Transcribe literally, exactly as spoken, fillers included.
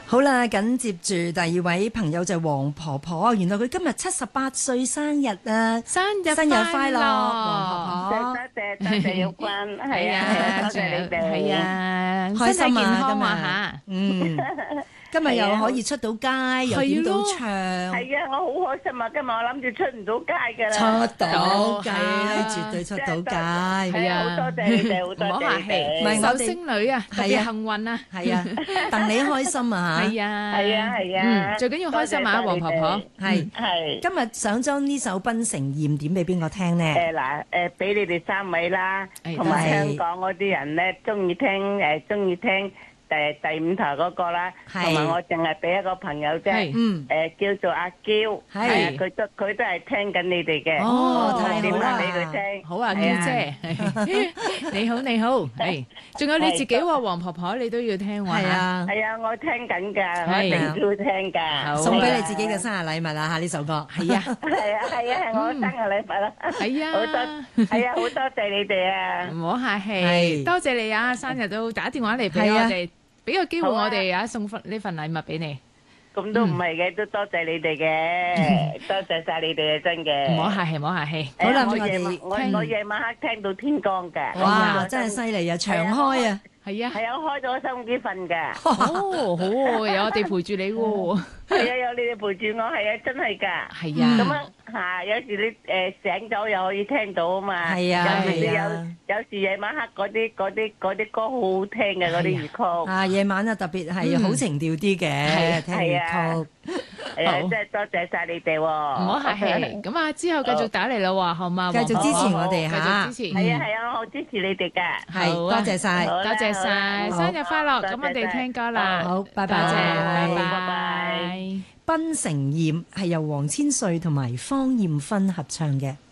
好啦，緊接住第二位朋友就係黃婆婆，原來佢今日七十八歲生日啊！ 生日生日快樂，黃婆婆。 多謝多謝玉君，係啊係啊，多謝你哋， 係啊， 開心啊身體健康今日啊嚇， 嗯，今日又可以出到街，又點到唱， 係啊，我好開心啊！今日我諗住出唔到街㗎啦， 出到街， 係絕對出到街， 係啊，好多謝你哋，好唔多謝你好客氣， 哋， 唔係我哋壽星女啊，特別幸運啊， 係啊，戥你開心啊嚇， 係啊， 係啊係啊， 嗯，最緊要開心啊，黃婆婆， 係係。 今日想將呢首《檳城艷》點俾邊個聽呢？ 誒嗱誒，俾你哋三位啦， 誒同埋多謝香港嗰啲人咧，中意聽誒，中意聽誒第五台嗰個啦， 係同埋我淨係俾一個朋友啫係， 嗯， 誒叫做阿嬌， 係係啊佢都佢都係聽緊你哋嘅， 哦太好點啦下俾佢聽， 好啊，嬌係啊姐，你好你好，係，仲有你自己喎，黃婆婆你都要聽喎， 係啊， 係啊，我聽緊㗎，我係一定都會聽㗎， 好送俾你自己嘅生日禮物啊嚇！呢首歌係啊， 係啊係啊，係我生日禮物啦， 係好多啊。 係啊，好多謝你哋啊！ 唔好客氣， 係多謝你啊！生日都打電話嚟俾係啊我哋，俾個機會好啊我哋啊送份呢份禮物俾你， 咁都唔係嘅，都多謝你哋嘅，多謝晒你哋啊，真嘅。 唔好客氣，唔好客氣。 好啦誒我咁我哋夜晚我聽我夜晚黑聽到天光㗎。 哇，真係犀利啊！長開啊！ 係啊， 係啊，我開咗收音機瞓㗎。 哦，好喎，有我哋陪住你喎， 係啊，有你哋陪住我，係啊，真係㗎。 係啊， 咁啊嚇，有時你誒醒咗又可以聽到啊嘛。 係啊有時你係啊有有時夜晚黑嗰啲嗰啲嗰啲歌好好聽嘅嗰啲粵曲。 啊，夜晚啊特別係好情調啲嘅，聽粵曲。 係啊， 好真係多謝晒你哋喎。 唔好客氣。咁啊，之後繼續打嚟啦喎，好嘛？ 繼續支持我哋繼嚇續支持。 係啊係啊，我好支持你哋㗎。 係， 好啊多謝晒。 好啦多謝晒， 好啦生日快樂！ 多謝咁我哋聽歌啦， 好，拜拜。 多謝，拜拜拜拜。 《檳城艷》係由黃千歲同埋方艷芬合唱嘅。